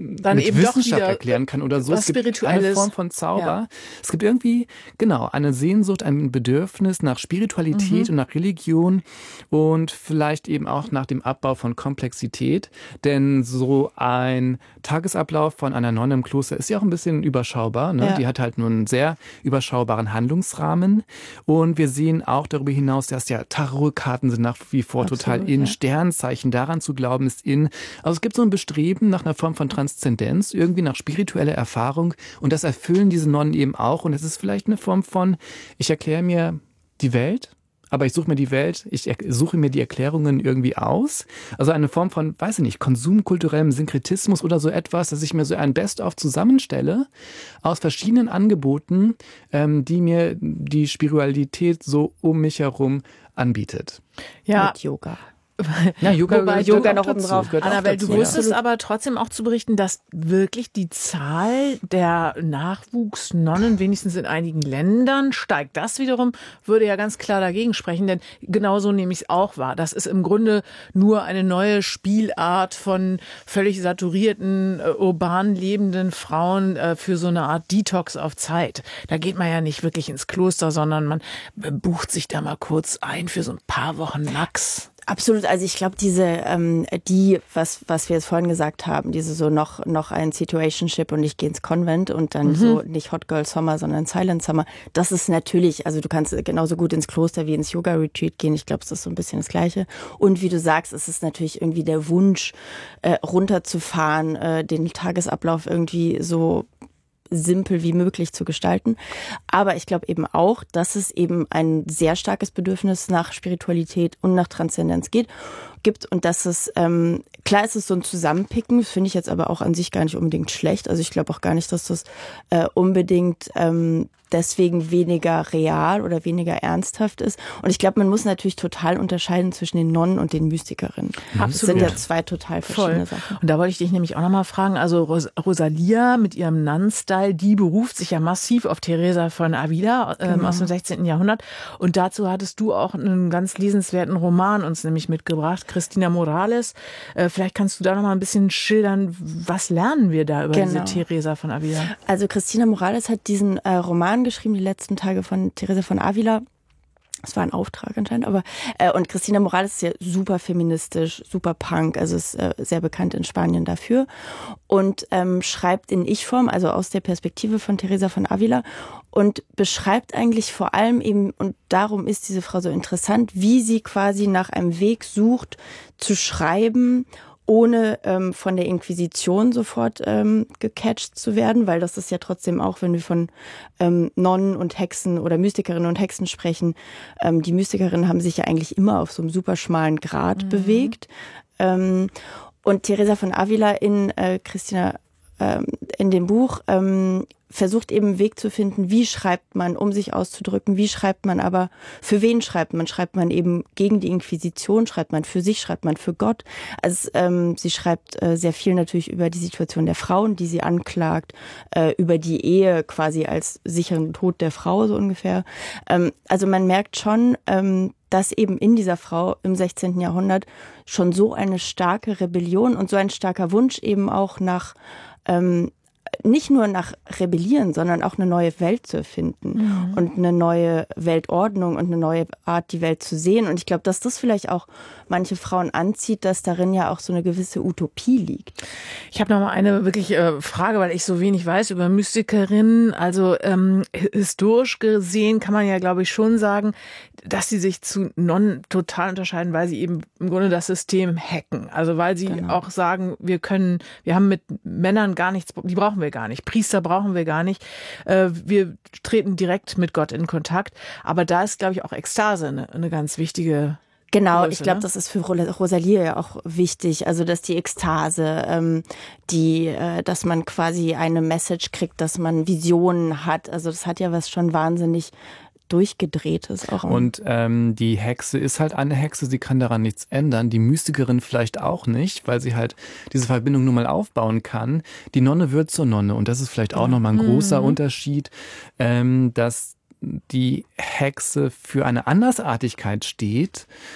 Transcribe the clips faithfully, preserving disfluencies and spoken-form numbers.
dann mit eben Wissenschaft doch wieder erklären kann oder so. was Es gibt eine Spirituelles. Form von Zauber. Ja. Es gibt irgendwie, genau, eine Sehnsucht, ein Bedürfnis nach Spiritualität Mhm. und nach Religion und vielleicht eben auch nach dem Abbau von Komplexität. Denn so ein Tagesablauf von einer Nonne im Kloster ist ja auch ein bisschen überschaubar. Ne? Ja. Die hat halt nur einen sehr überschaubaren Handlungsrahmen. Und wir sehen auch darüber hinaus, dass ja Tarotkarten sind nach wie vor Absolut, total in. ja. Sternzeichen, daran zu glauben, ist in. Also es gibt so ein Bestreben nach einer Form von Transzendenz, irgendwie nach spiritueller Erfahrung. Und das erfüllen diese Nonnen eben auch. Und es ist vielleicht eine Form von, ich erkläre mir die Welt, aber ich suche mir die Welt, ich er- suche mir die Erklärungen irgendwie aus. Also eine Form von, weiß ich nicht, konsumkulturellem Synkretismus oder so etwas, dass ich mir so ein Best-of zusammenstelle aus verschiedenen Angeboten, ähm, die mir die Spiritualität so um mich herum anbietet. Ja, Mit Yoga. Ja, Yoga, Wobei gehört Yoga auch noch dazu, obendrauf. gehört auch Annabelle, du dazu, wusstest ja. aber trotzdem auch zu berichten, dass wirklich die Zahl der Nachwuchsnonnen wenigstens in einigen Ländern steigt. Das wiederum würde ja ganz klar dagegen sprechen, denn genauso nehme ich es auch wahr. Das ist im Grunde nur eine neue Spielart von völlig saturierten, äh, urban lebenden Frauen äh, für so eine Art Detox auf Zeit. Da geht man ja nicht wirklich ins Kloster, sondern man äh, bucht sich da mal kurz ein für so ein paar Wochen Max. Absolut, also ich glaube, diese, ähm, die, was, was wir jetzt vorhin gesagt haben, diese so noch, noch ein Situationship und ich gehe ins Konvent und dann Mhm. so nicht Hot Girl Summer, sondern Silent Summer, das ist natürlich, also du kannst genauso gut ins Kloster wie ins Yoga-Retreat gehen, ich glaube, es ist so ein bisschen das Gleiche. Und wie du sagst, es ist natürlich irgendwie der Wunsch, äh, runterzufahren, äh, den Tagesablauf irgendwie so simpel wie möglich zu gestalten. Aber ich glaube eben auch, dass es eben ein sehr starkes Bedürfnis nach Spiritualität und nach Transzendenz geht, gibt und dass es, ähm, klar ist es so ein Zusammenpicken, das finde ich jetzt aber auch an sich gar nicht unbedingt schlecht. Also ich glaube auch gar nicht, dass das äh, unbedingt ähm, deswegen weniger real oder weniger ernsthaft ist. Und ich glaube, man muss natürlich total unterscheiden zwischen den Nonnen und den Mystikerinnen. Das sind ja zwei total verschiedene Voll. Sachen. Und da wollte ich dich nämlich auch nochmal fragen, also Ros- Rosalia mit ihrem Nun-Style, die beruft sich ja massiv auf Teresa von Avila ähm, Genau. aus dem sechzehnten Jahrhundert. Und dazu hattest du auch einen ganz lesenswerten Roman uns nämlich mitgebracht, Christina Morales. Äh, vielleicht kannst du da nochmal ein bisschen schildern, was lernen wir da über Genau. diese Teresa von Avila? Also Christina Morales hat diesen äh, Roman geschrieben, die letzten Tage von Teresa von Avila. Das war ein Auftrag anscheinend, aber äh, und Christina Morales ist ja super feministisch, super Punk, also ist äh, sehr bekannt in Spanien dafür und ähm, schreibt in Ich-Form, also aus der Perspektive von Teresa von Avila und beschreibt eigentlich vor allem eben, und darum ist diese Frau so interessant, wie sie quasi nach einem Weg sucht, zu schreiben, ohne ähm, von der Inquisition sofort ähm, gecatcht zu werden, weil das ist ja trotzdem auch, wenn wir von ähm, Nonnen und Hexen oder Mystikerinnen und Hexen sprechen, ähm, die Mystikerinnen haben sich ja eigentlich immer auf so einem super schmalen Grat mhm. bewegt. Ähm, und Teresa von Avila in äh, Christina ähm, in dem Buch ähm, versucht eben einen Weg zu finden, wie schreibt man, um sich auszudrücken, wie schreibt man aber, für wen schreibt man? Schreibt man eben gegen die Inquisition, schreibt man für sich, schreibt man für Gott? Also ähm, sie schreibt äh, sehr viel natürlich über die Situation der Frauen, die sie anklagt, äh, über die Ehe quasi als sicheren Tod der Frau so ungefähr. Ähm, also man merkt schon, ähm, dass eben in dieser Frau im sechzehnten Jahrhundert schon so eine starke Rebellion und so ein starker Wunsch eben auch nach ähm, nicht nur nach Rebellieren, sondern auch eine neue Welt zu erfinden mhm. und eine neue Weltordnung und eine neue Art, die Welt zu sehen. Und ich glaube, dass das vielleicht auch manche Frauen anzieht, dass darin ja auch so eine gewisse Utopie liegt. Ich habe noch mal eine wirklich äh, Frage, weil ich so wenig weiß über Mystikerinnen. Also ähm, historisch gesehen kann man ja, glaube ich, schon sagen, dass sie sich zu Nonnen total unterscheiden, weil sie eben im Grunde das System hacken. Also weil sie genau. auch sagen, wir können, wir haben mit Männern gar nichts, die brauchen wir gar nicht. Priester brauchen wir gar nicht. Äh, wir treten direkt mit Gott in Kontakt. Aber da ist, glaube ich, auch Ekstase eine, eine ganz wichtige Genau, Größe, ich glaube, ne? das ist für Rosalia ja auch wichtig, also dass die Ekstase, ähm, die, äh, dass man quasi eine Message kriegt, dass man Visionen hat, also das hat ja was schon wahnsinnig Durchgedrehtes auch. Und ähm, die Hexe ist halt eine Hexe, sie kann daran nichts ändern, die Mystikerin vielleicht auch nicht, weil sie halt diese Verbindung nur mal aufbauen kann. Die Nonne wird zur Nonne und das ist vielleicht auch nochmal ein großer Mhm. Unterschied, ähm, dass die Hexe für eine Andersartigkeit steht,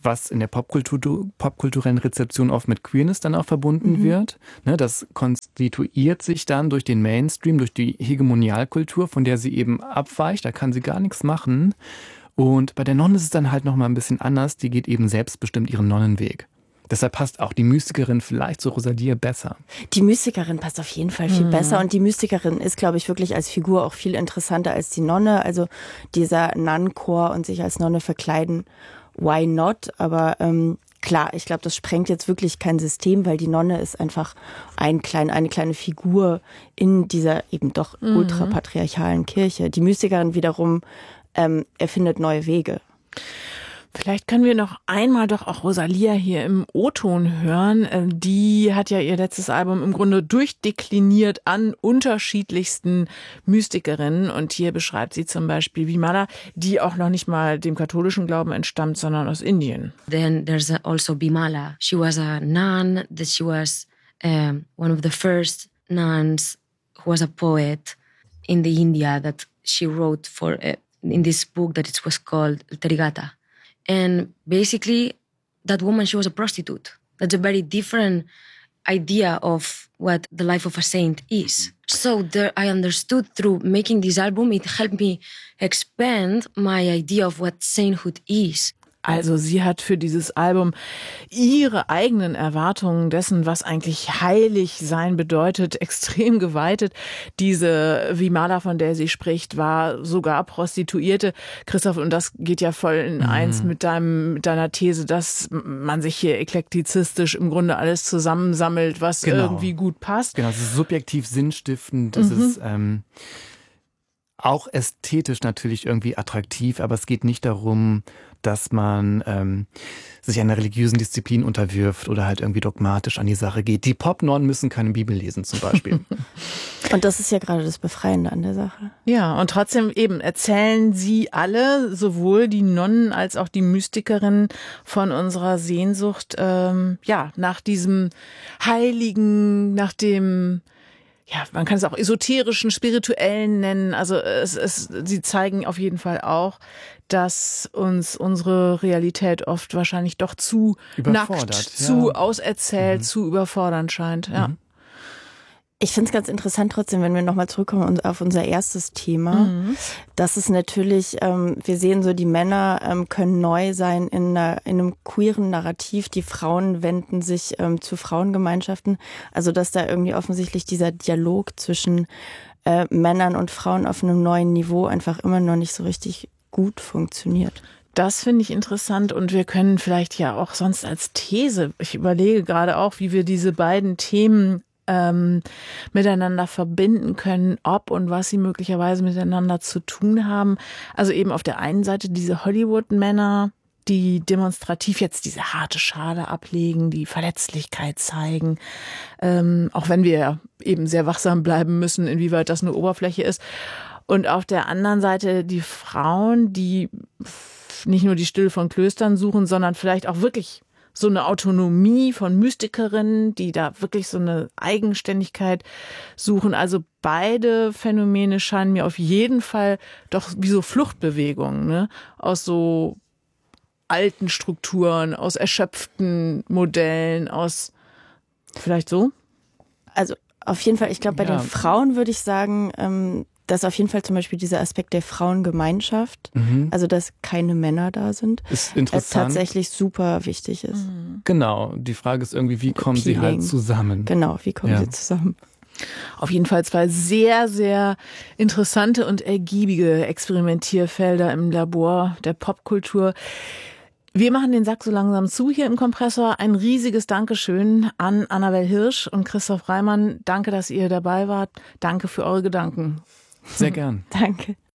was in der Popkultur, popkulturellen Rezeption oft mit Queerness dann auch verbunden mhm. wird. Ne, das konstituiert sich dann durch den Mainstream, durch die Hegemonialkultur, von der sie eben abweicht. Da kann sie gar nichts machen. Und bei der Nonne ist es dann halt nochmal ein bisschen anders. Die geht eben selbstbestimmt ihren Nonnenweg. Deshalb passt auch die Mystikerin vielleicht zu Rosalia besser. Die Mystikerin passt auf jeden Fall viel mhm. besser. Und die Mystikerin ist, glaube ich, wirklich als Figur auch viel interessanter als die Nonne. Also dieser Nonnenchor und sich als Nonne verkleiden, why not? Aber ähm, klar, ich glaube, das sprengt jetzt wirklich kein System, weil die Nonne ist einfach ein klein, eine kleine Figur in dieser eben doch mhm. ultrapatriarchalen Kirche. Die Mystikerin wiederum ähm, erfindet neue Wege. Vielleicht können wir noch einmal doch auch Rosalia hier im O-Ton hören. Die hat ja ihr letztes Album im Grunde durchdekliniert an unterschiedlichsten Mystikerinnen. Und hier beschreibt sie zum Beispiel Vimala, die auch noch nicht mal dem katholischen Glauben entstammt, sondern aus Indien. Then there's also Vimala. She was a nun, that she was um, one of the first nuns who was a poet in the India that she wrote for uh, in this book that it was called Terigata. And basically, that woman, she was a prostitute. That's a very different idea of what the life of a saint is. So there, I understood through making this album, it helped me expand my idea of what sainthood is. Also sie hat für dieses Album ihre eigenen Erwartungen dessen, was eigentlich heilig sein bedeutet, extrem geweitet. Diese Vimala, von der sie spricht, war sogar Prostituierte. Christoph, und das geht ja voll in eins mhm. mit deinem, mit deiner These, dass man sich hier eklektizistisch im Grunde alles zusammensammelt, was genau. irgendwie gut passt. Genau, es ist subjektiv sinnstiftend, es mhm. ist ähm, auch ästhetisch natürlich irgendwie attraktiv, aber es geht nicht darum, dass man ähm, sich einer religiösen Disziplin unterwirft oder halt irgendwie dogmatisch an die Sache geht. Die Popnonnen müssen keine Bibel lesen zum Beispiel. Und das ist ja gerade das Befreiende an der Sache. Ja, und trotzdem eben erzählen sie alle, sowohl die Nonnen als auch die Mystikerinnen, von unserer Sehnsucht ähm, ja nach diesem Heiligen, nach dem, ja, man kann es auch esoterischen, spirituellen nennen. Also es, es, sie zeigen auf jeden Fall auch, dass uns unsere Realität oft wahrscheinlich doch zu nackt, ja. zu auserzählt, mhm. zu überfordernd scheint. Ja. Mhm. Ich finde es ganz interessant trotzdem, wenn wir nochmal zurückkommen auf unser erstes Thema. Mhm. Das ist natürlich, ähm, wir sehen so, die Männer ähm, können neu sein in, einer, in einem queeren Narrativ. Die Frauen wenden sich ähm, zu Frauengemeinschaften. Also dass da irgendwie offensichtlich dieser Dialog zwischen äh, Männern und Frauen auf einem neuen Niveau einfach immer noch nicht so richtig gut funktioniert. Das finde ich interessant und wir können vielleicht ja auch sonst als These, ich überlege gerade auch, wie wir diese beiden Themen ähm, miteinander verbinden können, ob und was sie möglicherweise miteinander zu tun haben. Also eben auf der einen Seite diese Hollywood-Männer, die demonstrativ jetzt diese harte Schale ablegen, die Verletzlichkeit zeigen, ähm, auch wenn wir eben sehr wachsam bleiben müssen, inwieweit das eine Oberfläche ist. Und auf der anderen Seite die Frauen, die nicht nur die Stille von Klöstern suchen, sondern vielleicht auch wirklich so eine Autonomie von Mystikerinnen, die da wirklich so eine Eigenständigkeit suchen. Also beide Phänomene scheinen mir auf jeden Fall doch wie so Fluchtbewegungen, ne? Aus so alten Strukturen, aus erschöpften Modellen, aus vielleicht so? Also auf jeden Fall, ich glaube, bei ja. den Frauen würde ich sagen, ähm, dass auf jeden Fall zum Beispiel dieser Aspekt der Frauengemeinschaft, mhm. also dass keine Männer da sind, ist interessant. Tatsächlich super wichtig ist. Mhm. Genau, die Frage ist irgendwie, wie kommen Peeling. sie halt zusammen? Genau, wie kommen ja. sie zusammen? Auf jeden Fall zwei sehr, sehr interessante und ergiebige Experimentierfelder im Labor der Popkultur. Wir machen den Sack so langsam zu hier im Kompressor. Ein riesiges Dankeschön an Annabel Hirsch und Christoph Reimann. Danke, dass ihr dabei wart. Danke für eure Gedanken. Sehr gern. Danke.